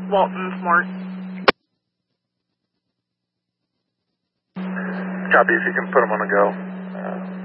Walton Smart. Copy, if you can put them on the go.